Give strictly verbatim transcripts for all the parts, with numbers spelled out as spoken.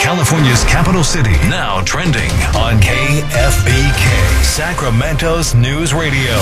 California's capital city. Now trending on K F B K, Sacramento's News Radio.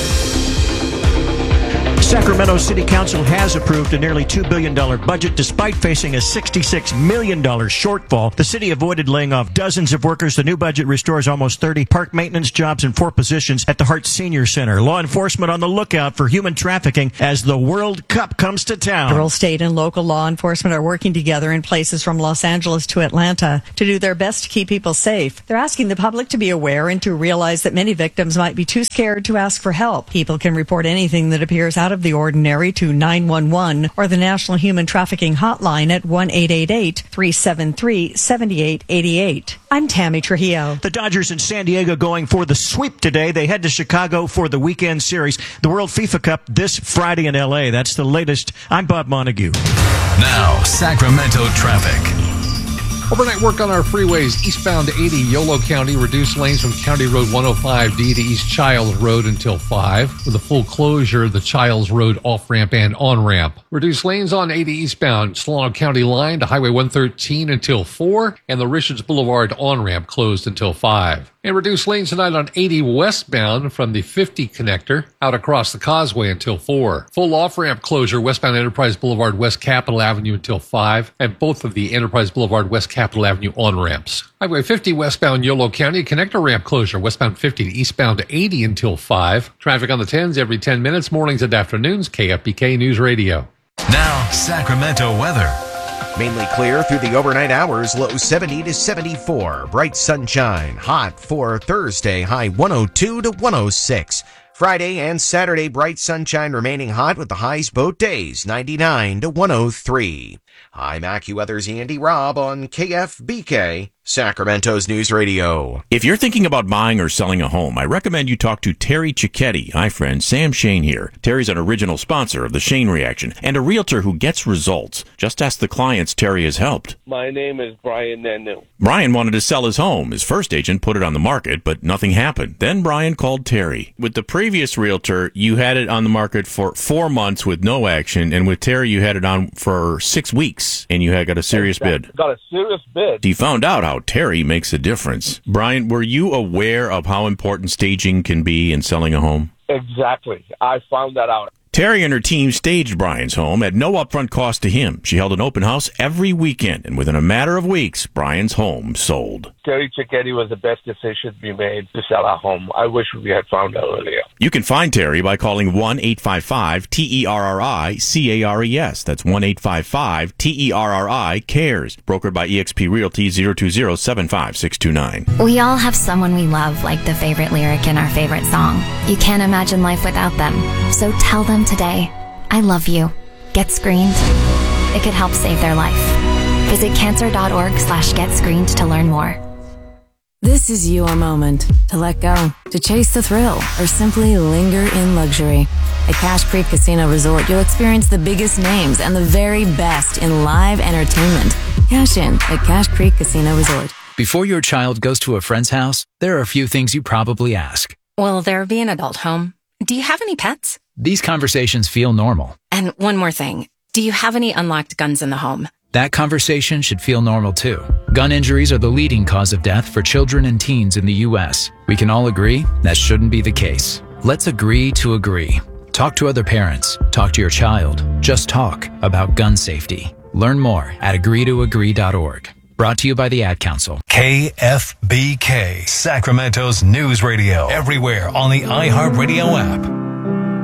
Sacramento City Council has approved a nearly two billion dollars budget despite facing a sixty-six million dollars shortfall. The city avoided laying off dozens of workers. The new budget restores almost thirty park maintenance jobs in four positions at the Hart Senior Center. Law enforcement on the lookout for human trafficking as the World Cup comes to town. Federal, state, and local law enforcement are working together in places from Los Angeles to Atlanta to do their best to keep people safe. They're asking the public to be aware and to realize that many victims might be too scared to ask for help. People can report anything that appears out of the ordinary to nine one one or the National Human Trafficking Hotline at one eight eight eight, three seven three, seven eight eight eight. I'm Tammy Trujillo. The Dodgers in San Diego going for the sweep today. They head to Chicago for the weekend series. The World FIFA Cup this Friday in L A. That's the latest. I'm Bob Montague. Now, Sacramento traffic. Overnight work on our freeways. Eastbound eighty, Yolo County. Reduced lanes from County Road one oh five D to East Childs Road until five. With a full closure of the Childs Road off-ramp and on-ramp. Reduced lanes on eighty eastbound Solano County line to Highway one thirteen until four. And the Richards Boulevard on-ramp closed until five. And reduced lanes tonight on eighty westbound from the fifty connector out across the causeway until four. Full off-ramp closure westbound Enterprise Boulevard West Capitol Avenue until five. And both of the Enterprise Boulevard West Capitol Avenue on-ramps. Highway fifty westbound Yolo County connector ramp closure westbound fifty to eastbound eighty until five. Traffic on the tens every ten minutes, mornings and afternoons. K F B K News Radio. Now, Sacramento weather. Mainly clear through the overnight hours, low seventy to seventy-four. Bright sunshine, hot for Thursday, high one oh two to one oh six. Friday and Saturday, bright sunshine remaining hot with the highs both days, ninety-nine to one oh three. I'm AccuWeather's Andy Robb on K F B K, Sacramento's News Radio. If you're thinking about buying or selling a home, I recommend you talk to Terry Cicchetti. Hi, friend. Sam Shane here. Terry's an original sponsor of the Shane Reaction and a realtor who gets results. Just ask the clients Terry has helped. My name is Brian Nanu. Brian wanted to sell his home. His first agent put it on the market, but nothing happened. Then Brian called Terry. With the previous realtor, you had it on the market for four months with no action, and with Terry, you had it on for six weeks, and you had got a serious bid. Got a serious bid. He found out how Terry makes a difference. Brian, were you aware of how important staging can be in selling a home? Exactly. I found that out. Terry and her team staged Brian's home at no upfront cost to him. She held an open house every weekend, and within a matter of weeks, Brian's home sold. Terry Cicchetti was the best decision we made to sell our home. I wish we had found out earlier. You can find Terry by calling one eight five five T E R R I C A R E S. That's one eight five five T E R R I CARES. Brokered by eXp Realty zero two zero seven five six two nine. We all have someone we love, like the favorite lyric in our favorite song. You can't imagine life without them. So tell them today, I love you. Get screened. It could help save their life. Visit cancer.org slash get screened to learn more. This is your moment to let go, to chase the thrill, or simply linger in luxury. At Cache Creek Casino Resort, you'll experience the biggest names and the very best in live entertainment. Cash in at Cache Creek Casino Resort. Before your child goes to a friend's house, there are a few things you probably ask. Will there be an adult home? Do you have any pets? These conversations feel normal. And one more thing. Do you have any unlocked guns in the home? That conversation should feel normal too. Gun injuries are the leading cause of death for children and teens in the U S. We can all agree that shouldn't be the case. Let's agree to agree. Talk to other parents. Talk to your child. Just talk about gun safety. Learn more at agree to agree dot org. Brought to you by the Ad Council. K F B K, Sacramento's News Radio. Everywhere on the iHeartRadio app.